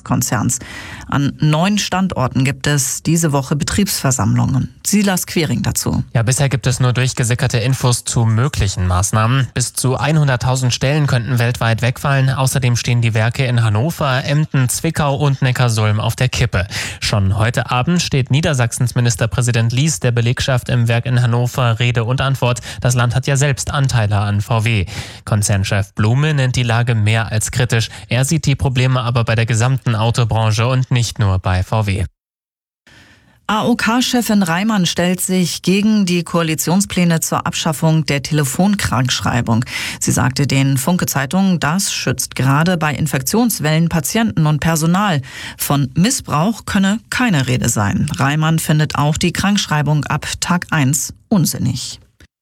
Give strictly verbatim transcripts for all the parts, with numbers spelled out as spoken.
Konzerns. An neun Standorten gibt es diese Woche Betriebsversammlungen. Silas Quiring dazu. Ja, bisher gibt es nur durchgesickerte Infos zu möglichen Maßnahmen. Bis zu hunderttausend Stellen könnten weltweit wegfallen. Außerdem stehen die Werke in Hannover, Emden, Zwickau und Neckarsulm auf der Kippe. Schon heute Abend steht Niedersachsens Ministerpräsident Lies der Belegschaft im Werk in Hannover Rede und Antwort. Das Land hat ja selbst Anteile an V W. Konzernchef Blume nennt die Lage mehr als kritisch. Er sieht die Probleme aber bei der gesamten Autobranche und nicht nur bei V W. A O K-Chefin Reimann stellt sich gegen die Koalitionspläne zur Abschaffung der Telefonkrankschreibung. Sie sagte den Funke-Zeitungen, das schützt gerade bei Infektionswellen Patienten und Personal. Von Missbrauch könne keine Rede sein. Reimann findet auch die Krankschreibung ab Tag eins unsinnig.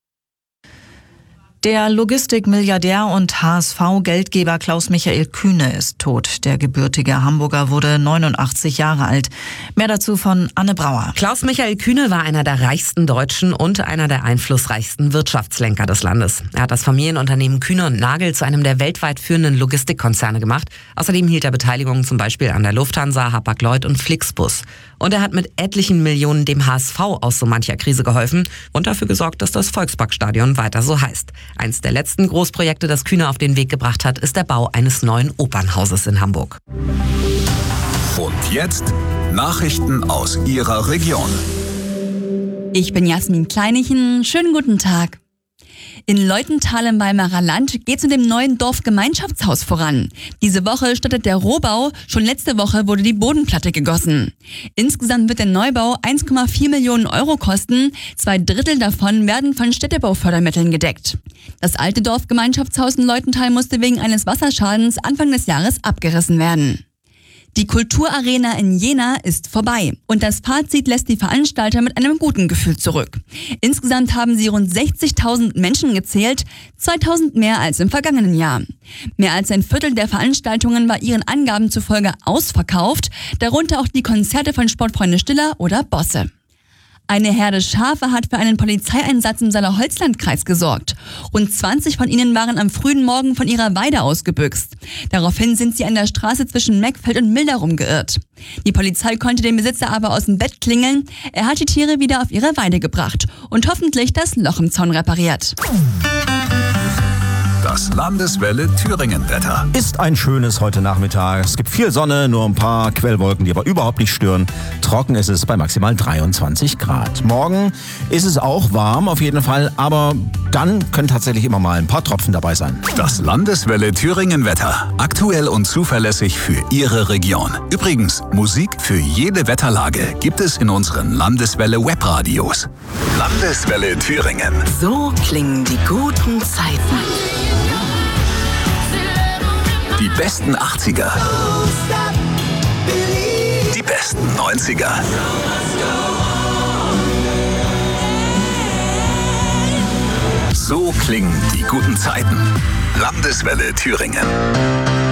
Der Logistikmilliardär und H S V-Geldgeber Klaus-Michael Kühne ist tot. Der gebürtige Hamburger wurde neunundachtzig Jahre alt. Mehr dazu von Anne Brauer. Klaus-Michael Kühne war einer der reichsten Deutschen und einer der einflussreichsten Wirtschaftslenker des Landes. Er hat das Familienunternehmen Kühne und Nagel zu einem der weltweit führenden Logistikkonzerne gemacht. Außerdem hielt er Beteiligungen zum Beispiel an der Lufthansa, Hapag-Lloyd und Flixbus. Und er hat mit etlichen Millionen dem H S V aus so mancher Krise geholfen und dafür gesorgt, dass das Volksparkstadion weiter so heißt. Eins der letzten Großprojekte, das Kühne auf den Weg gebracht hat, ist der Bau eines neuen Opernhauses in Hamburg. Und jetzt Nachrichten aus Ihrer Region. Ich bin Jasmin Kleinichen. Schönen guten Tag. In Leutenthal im Weimarer Land geht's mit dem neuen Dorfgemeinschaftshaus voran. Diese Woche startet der Rohbau, schon letzte Woche wurde die Bodenplatte gegossen. Insgesamt wird der Neubau eins Komma vier Millionen Euro kosten, zwei Drittel davon werden von Städtebaufördermitteln gedeckt. Das alte Dorfgemeinschaftshaus in Leutenthal musste wegen eines Wasserschadens Anfang des Jahres abgerissen werden. Die Kulturarena in Jena ist vorbei und das Fazit lässt die Veranstalter mit einem guten Gefühl zurück. Insgesamt haben sie rund sechzigtausend Menschen gezählt, zweitausend mehr als im vergangenen Jahr. Mehr als ein Viertel der Veranstaltungen war ihren Angaben zufolge ausverkauft, darunter auch die Konzerte von Sportfreunde Stiller oder Bosse. Eine Herde Schafe hat für einen Polizeieinsatz im Saale-Holzland-Kreis gesorgt. Rund zwanzig von ihnen waren am frühen Morgen von ihrer Weide ausgebüxt. Daraufhin sind sie an der Straße zwischen Meckfeld und Milderum geirrt. Die Polizei konnte den Besitzer aber aus dem Bett klingeln. Er hat die Tiere wieder auf ihre Weide gebracht und hoffentlich das Loch im Zaun repariert. Das Landeswelle Thüringen-Wetter. Ist ein schönes heute Nachmittag. Es gibt viel Sonne, nur ein paar Quellwolken, die aber überhaupt nicht stören. Trocken ist es bei maximal dreiundzwanzig Grad. Morgen ist es auch warm auf jeden Fall, aber dann können tatsächlich immer mal ein paar Tropfen dabei sein. Das Landeswelle Thüringen-Wetter. Aktuell und zuverlässig für Ihre Region. Übrigens, Musik für jede Wetterlage gibt es in unseren Landeswelle Webradios. Landeswelle Thüringen. So klingen die guten Zeiten. Die besten achtziger. Die besten neunziger. So klingen die guten Zeiten. Landeswelle Thüringen.